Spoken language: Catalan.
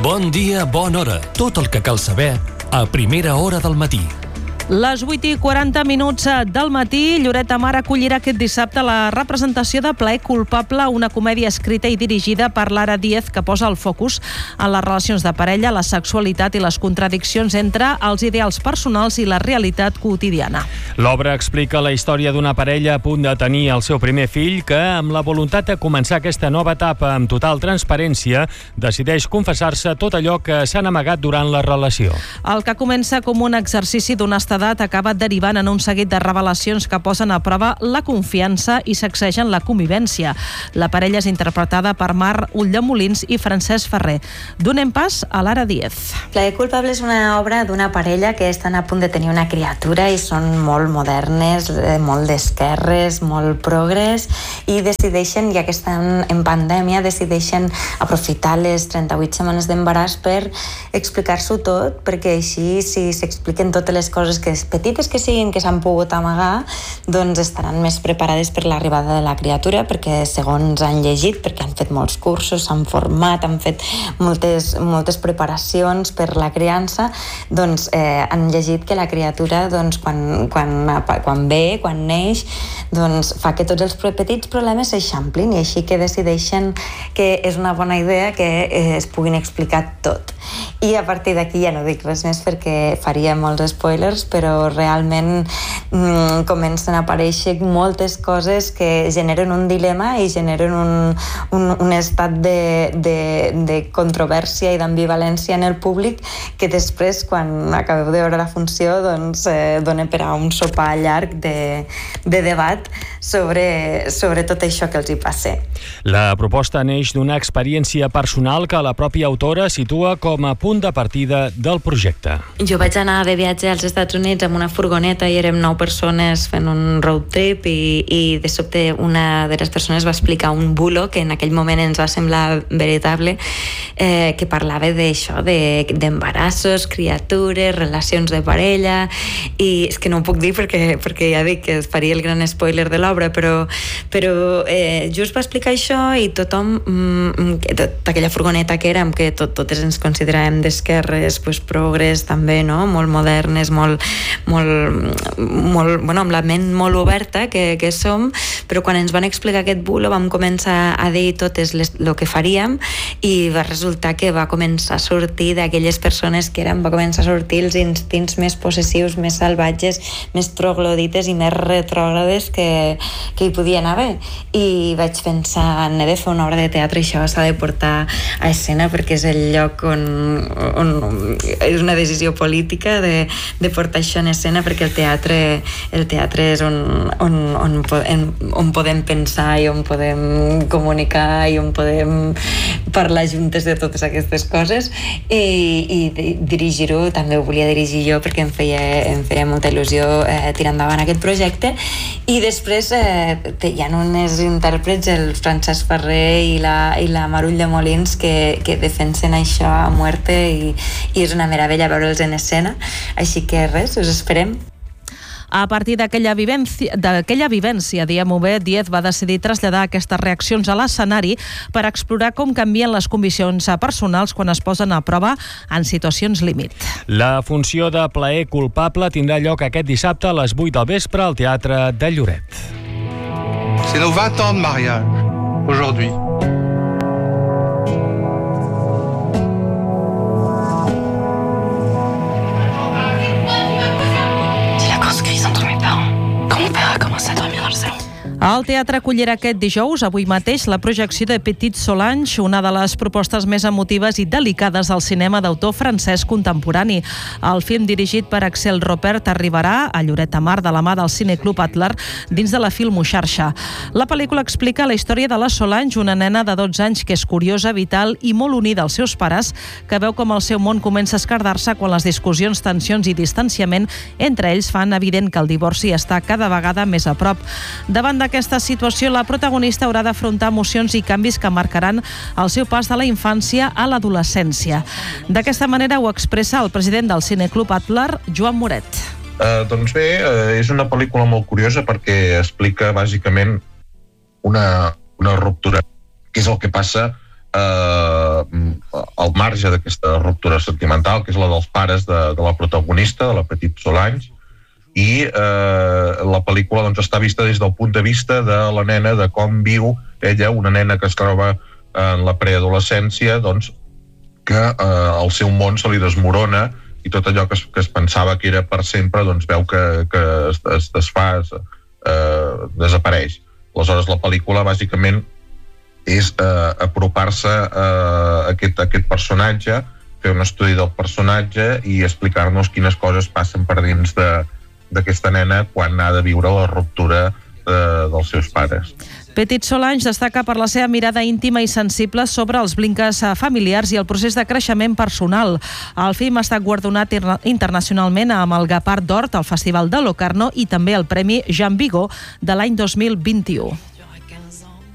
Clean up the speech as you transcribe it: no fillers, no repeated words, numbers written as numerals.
Bon dia, bona hora. Tot el que cal saber a primera hora del matí. Les 8:40 del matí, Lloret de Mar acollirà aquest dissabte la representació de Plaer culpable, una comèdia escrita i dirigida per Lara Díez que posa el focus en les relacions de parella, la sexualitat i les contradiccions entre els ideals personals i la realitat quotidiana. L'obra explica la història d'una parella a punt de tenir el seu primer fill que, amb la voluntat de començar aquesta nova etapa amb total transparència, decideix confessar-se tot allò que s'han amagat durant la relació. El que comença com un exercici d'honestedat acaba derivant en un seguit de revelacions que posen a prova la confiança i sacsegen la convivència. La parella és interpretada per Mar Ulldemolins i Francesc Ferrer. Donem pas a Lara Díez. Plaer culpable és una obra d'una parella que estan a punt de tenir una criatura i són molt modernes, molt d'esquerres, molt progres, i decideixen, ja que estan en pandèmia, decideixen aprofitar les 38 setmanes d'embaràs per explicar-s'ho tot, perquè així, si s'expliquen totes les coses que petites que siguin, que s'han pogut amagar, doncs estaran més preparades per l'arribada de la criatura, perquè segons han llegit, perquè han fet molts cursos, s'han format, han fet moltes preparacions per la criança, doncs han llegit que la criatura, doncs, quan neix, doncs fa que tots els petits problemes s'eixamplin, i així que decideixen que és una bona idea que es puguin explicar tot. I a partir d'aquí ja no dic res més perquè faria molts spoilers, però realment comencen a aparèixer moltes coses que generen un dilema i generen un estat de controvèrsia i d'ambivalència en el públic que després, quan acabeu de veure la funció, doncs dona per a un sopar llarg de debat sobre tot això que els hi passa. La proposta neix d'una experiència personal que la pròpia autora situa com a punt de partida del projecte. Jo vaig anar de viatge als Estats Units amb una furgoneta i érem 9 persones fent un road trip i de sobte una de les persones va explicar un bulo que en aquell moment ens va semblar veritable, que parlava d'això, d'embarassos, criatures, relacions de parella, i és que no ho puc dir perquè ja dic que es faria el gran spoiler de l'obra, però just va explicar això i tothom, tota aquella furgoneta que érem, que totes ens consideràvem d'esquerres, progres també, no? Molt modernes, amb la ment molt oberta que som, però quan ens van explicar aquest bulo vam començar a dir totes el que faríem i va resultar que va començar a sortir d'aquelles persones que érem, va començar a sortir els instints més possessius, més salvatges, més troglodites i més retrògrades que hi podien haver. I vaig pensar, n'he de fer una obra de teatre, això s'ha de portar a escena perquè és el lloc on és una decisió política de portar això en escena, perquè el teatre és on podem pensar i on podem comunicar i on podem parlar juntes de totes aquestes coses, i dirigir-ho també ho volia dirigir jo perquè em feia molta il·lusió tirar endavant aquest projecte. I després hi ha uns intèrprets, el Francesc Ferrer i la Mar Ulldemolins, que defensen això a muerte i és una meravella veure'ls en escena, així que res, us esperem. A partir d'aquella vivència, diguem-ho bé, Díez va decidir traslladar aquestes reaccions a l'escenari per explorar com canvien les condicions personals quan es posen a prova en situacions límit. La funció de Plaer culpable tindrà lloc aquest dissabte a les 8 del vespre al Teatre de Lloret. C'est nos 20 ans de mariage, aujourd'hui. El teatre acollirà aquest dijous, avui mateix, la projecció de Petite Solange, una de les propostes més emotives i delicades del cinema d'autor francès contemporani. El film, dirigit per Axel Ropert, arribarà a Lloret de Mar de la mà del Cineclub Atlar dins de la Filmoxarxa. La pel·lícula explica la història de la Solange, una nena de 12 anys que és curiosa, vital i molt unida als seus pares, que veu com el seu món comença a esquerdar-se quan les discussions, tensions i distanciament entre ells fan evident que el divorci està cada vegada més a prop. Davant d'aquesta situació, la protagonista haurà d'afrontar emocions i canvis que marcaran el seu pas de la infància a l'adolescència. D'aquesta manera ho expressa el president del Cineclub Atlar, Joan Moret. Doncs bé, és una pel·lícula molt curiosa perquè explica bàsicament una ruptura, que és el que passa al marge d'aquesta ruptura sentimental, que és la dels pares de la protagonista, de la Petite Solange, i la pel·lícula doncs, està vista des del punt de vista de la nena, de com viu ella, una nena que es troba en la preadolescència, doncs, que el seu món se li desmorona i tot allò que es pensava que era per sempre doncs veu que es desfà, desapareix. Aleshores, la pel·lícula bàsicament és apropar-se a aquest personatge, fer un estudi del personatge i explicar-nos quines coses passen per dins d'aquesta nena quan ha de viure la ruptura dels seus pares. Petite Solange destaca per la seva mirada íntima i sensible sobre els vincles familiars i el procés de creixement personal. El film ha estat guardonat internacionalment amb el Guépard d'Or al Festival de Locarno i també el Premi Jean Vigo de l'any 2021.